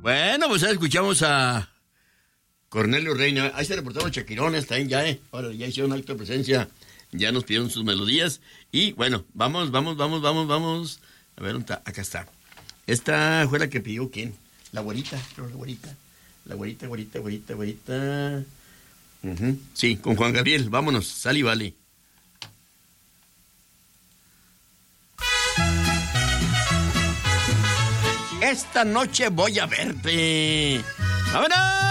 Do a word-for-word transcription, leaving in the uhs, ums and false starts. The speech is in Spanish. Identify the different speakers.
Speaker 1: Bueno, pues ya escuchamos a Cornelio Reina. Ahí se reportaron los Chaquirones también ya, ¿eh? Ahora ya hicieron acto de presencia, ya nos pidieron sus melodías. Y bueno, vamos, vamos, vamos, vamos, vamos. A ver, acá está. Esta fue la que pidió, ¿quién? La güerita, creo, la güerita. La güerita, güerita, güerita, güerita. Uh-huh. Sí, con Juan Gabriel. Vámonos, sal y vale. Esta noche voy a verte. ¡Vámonos!